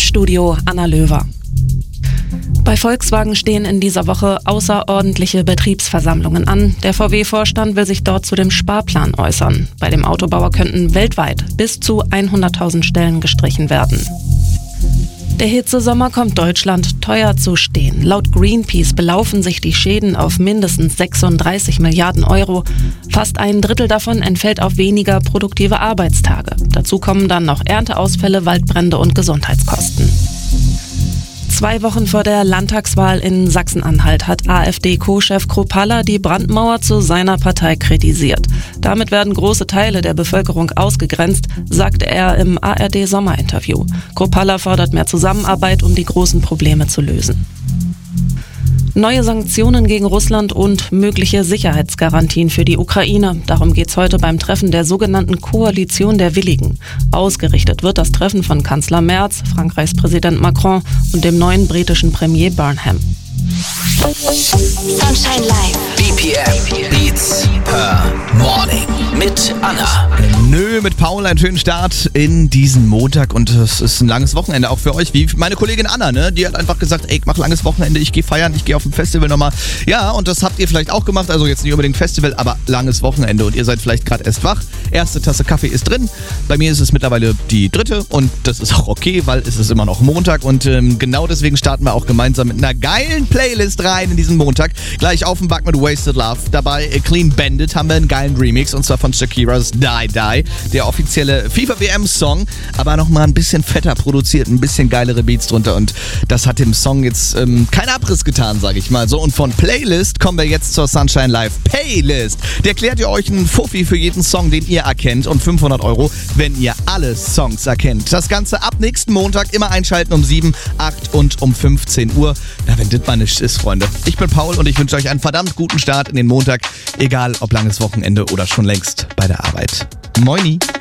Studio Anna Löwer. Bei Volkswagen stehen in dieser Woche außerordentliche Betriebsversammlungen an. Der VW-Vorstand will sich dort zu dem Sparplan äußern. Bei dem Autobauer könnten weltweit bis zu 100.000 Stellen gestrichen werden. Der Hitzesommer kommt Deutschland teuer zu stehen. Laut Greenpeace belaufen sich die Schäden auf mindestens 36 Milliarden Euro. Fast ein Drittel davon entfällt auf weniger produktive Arbeitstage. Dazu kommen dann noch Ernteausfälle, Waldbrände und Gesundheitskosten. 2 Wochen vor der Landtagswahl in Sachsen-Anhalt hat AfD-Co-Chef Kruppalla die Brandmauer zu seiner Partei kritisiert. Damit werden große Teile der Bevölkerung ausgegrenzt, sagte er im ARD-Sommerinterview. Kruppalla fordert mehr Zusammenarbeit, um die großen Probleme zu lösen. Neue Sanktionen gegen Russland und mögliche Sicherheitsgarantien für die Ukraine. Darum geht's heute beim Treffen der sogenannten Koalition der Willigen. Ausgerichtet wird das Treffen von Kanzler Merz, Frankreichs Präsident Macron und dem neuen britischen Premier Burnham. Sunshine Live. BPM Beats per Morning mit Anna. Mit Paul einen schönen Start in diesen Montag und es ist ein langes Wochenende auch für euch, wie meine Kollegin Anna, ne? Die hat einfach gesagt, ey, ich mach langes Wochenende, ich gehe feiern, ich gehe auf ein Festival nochmal. Ja, und das habt ihr vielleicht auch gemacht, also jetzt nicht unbedingt Festival, aber langes Wochenende und ihr seid vielleicht gerade erst wach. Erste Tasse Kaffee ist drin, bei mir ist es mittlerweile die 3. und das ist auch okay, weil es ist immer noch Montag und genau deswegen starten wir auch gemeinsam mit einer geilen Playlist rein in diesen Montag. Gleich auf dem Back mit Wasted Love, dabei Clean Bandit haben wir einen geilen Remix und zwar von Shakira's Die Die, der offizielle FIFA-WM-Song, aber nochmal ein bisschen fetter produziert, ein bisschen geilere Beats drunter und das hat dem Song jetzt keinen Abriss getan, sage ich mal. So, und von Playlist kommen wir jetzt zur Sunshine Live Playlist. Der erklärt ihr euch einen Fuffi für jeden Song, den ihr erkennt und 500 €, wenn ihr alle Songs erkennt. Das Ganze ab nächsten Montag immer einschalten um 7, 8 und um 15 Uhr. Na, wenn das mal nicht ist, Freunde. Ich bin Paul und ich wünsche euch einen verdammt guten Start in den Montag, egal ob langes Wochenende oder schon längst bei der Arbeit. Moini!